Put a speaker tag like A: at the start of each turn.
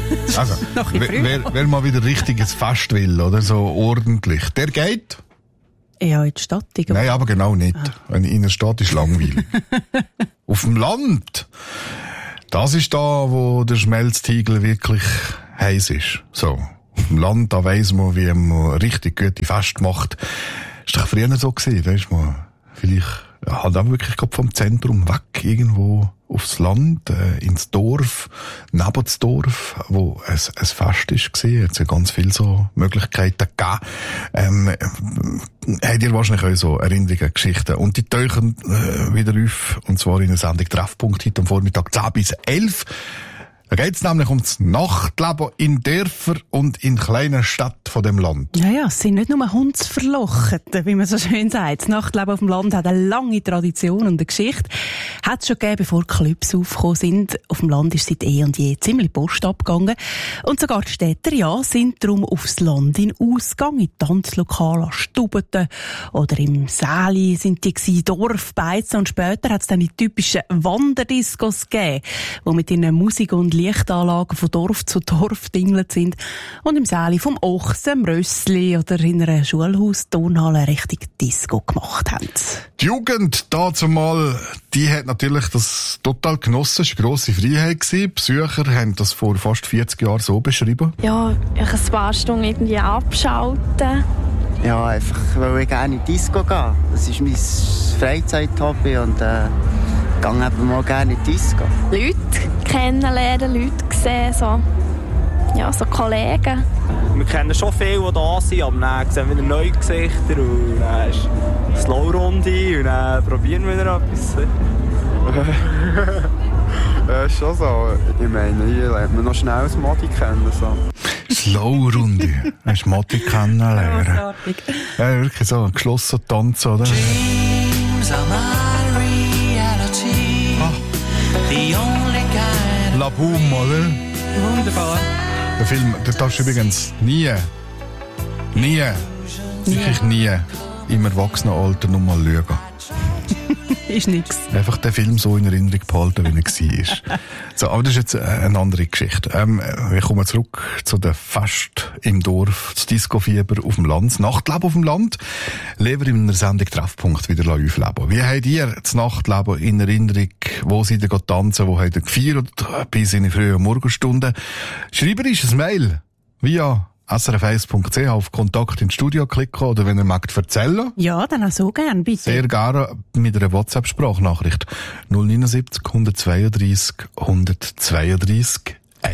A: Also, wer mal wieder richtiges Fest will, oder so ordentlich, der geht.
B: Ja, in die Stadt. Irgendwo.
A: Nein, aber genau nicht. In der Stadt ist langweilig. Auf dem Land, das ist da, wo der Schmelztiegel wirklich heiß ist. So. Auf dem Land, da weiss man, wie man richtig gute Fest macht. Ist doch früher so gewesen, da ist man vielleicht halt auch wirklich vom Zentrum weg, irgendwo aufs Land, ins Dorf, neben das Dorf, wo es Fest ist gewesen. Jetzt hat ganz viele so Möglichkeiten gegeben. Habt ihr wahrscheinlich auch so Erinnerungen, Geschichten. Und die tauchen wieder auf, und zwar in der Sendung Treffpunkt heute am Vormittag 10 bis 11. Da geht's nämlich ums Nachtleben in Dörfern und in kleinen Städten von dem Land.
B: Ja, es sind nicht nur Hundsverlochete, wie man so schön sagt. Das Nachtleben auf dem Land hat eine lange Tradition und eine Geschichte. Hat es schon gegeben, bevor Clubs aufgekommen sind. Auf dem Land ist seit eh und je ziemlich Post abgegangen. Und sogar die Städter, sind darum aufs Land in Ausgang, in Tanzlokale, an Stubeten oder im Säli sind die gewesen, Dorfbeizen. Und später hat es dann die typischen Wanderdiscos gegeben, die mit ihren Musik- und Lichtanlagen von Dorf zu Dorf dingelt sind und im Säli vom Ochsen, Rössli oder in einer Schulhaus-Turnhalle richtig Disco gemacht haben.
A: Die Jugend dazumal, die hat natürlich das total genossen. Es war eine grosse Freiheit gewesen. Besucher haben das vor fast 40 Jahren so beschrieben.
C: Ja, ich ein paar Stunden irgendwie abschalten.
D: Ja, einfach, weil ich gerne in die Disco gehe. Das ist mein Freizeit-Hobby und gehe eben mal gerne in die Disco.
C: Leute kennenlernen, Leute sehen, so Kollegen.
E: Wir kennen schon viele, die da sind, aber dann sehen wir wieder neue Gesichter und dann ist eine Slow-Runde und dann probieren wir wieder etwas.
F: Ja, schon so. Ich meine, hier lernt man noch schnell das Modi kennen. So.
A: Slow-Runde. Hast du Modi kennenlernen? Ja, wirklich so, geschlossen tanzen, oder? La Boom, oder?
B: Wunderbar.
A: Der Film, den darfst du übrigens nie, wirklich nie im Erwachsenenalter noch mal schauen.
B: Ist nix.
A: Einfach den Film so in Erinnerung behalten, wie er war. So, aber das ist jetzt eine andere Geschichte. Wir kommen zurück zu den Fest im Dorf, das Disco-Fieber auf dem Land, das Nachtleben auf dem Land. Leben in einer Sendung Treffpunkt wieder aufleben. Wie habt ihr das Nachtleben in Erinnerung? Wo seid ihr tanzen? Wo habt ihr gefeiert? Bis in die frühen Morgenstunden. Schreibt uns ein Mail via srf1.ch auf Kontakt ins Studio klicken oder wenn ihr mögt erzählen.
B: Ja, dann auch so gern, bitte.
A: Sehr gerne mit einer WhatsApp-Sprachnachricht 079 132 132.